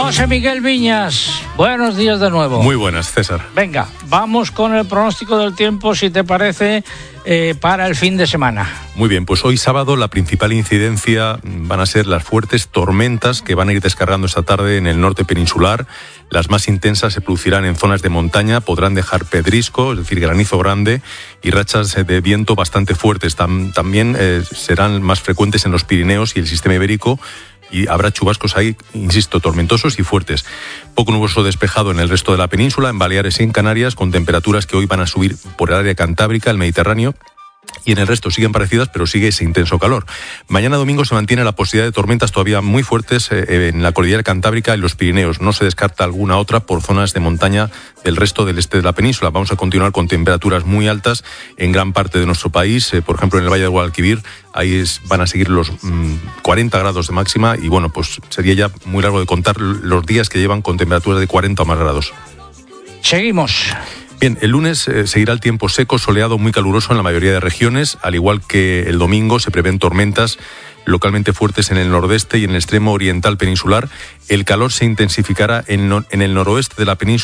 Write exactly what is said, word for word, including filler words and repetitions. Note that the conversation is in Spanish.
José Miguel Viñas, buenos días de nuevo. Muy buenas, César. Venga, vamos con el pronóstico del tiempo, si te parece, eh, para el fin de semana. Muy bien, pues hoy sábado la principal incidencia van a ser las fuertes tormentas que van a ir descargando esta tarde en el norte peninsular. Las más intensas se producirán en zonas de montaña, podrán dejar pedrisco, es decir, granizo grande, y rachas de viento bastante fuertes. Tam- también eh, serán más frecuentes en los Pirineos y el sistema ibérico, y habrá chubascos ahí, insisto, tormentosos y fuertes. Poco nuboso despejado en el resto de la península, en Baleares y en Canarias, con temperaturas que hoy van a subir por el área cantábrica, el Mediterráneo, y en el resto siguen parecidas, pero sigue ese intenso calor. Mañana domingo se mantiene la posibilidad de tormentas todavía muy fuertes eh, en la cordillera cantábrica y los Pirineos. No se descarta alguna otra por zonas de montaña del resto del este de la península. Vamos a continuar con temperaturas muy altas en gran parte de nuestro país. Eh, por ejemplo, en el Valle de Guadalquivir, ahí es, van a seguir los mmm, cuarenta grados de máxima, y bueno, pues sería ya muy largo de contar los días que llevan con temperaturas de cuarenta o más grados. Seguimos. Bien, el lunes eh, seguirá el tiempo seco, soleado, muy caluroso en la mayoría de regiones. Al igual que el domingo, se prevén tormentas localmente fuertes en el nordeste y en el extremo oriental peninsular. El calor se intensificará en, no, en el noroeste de la península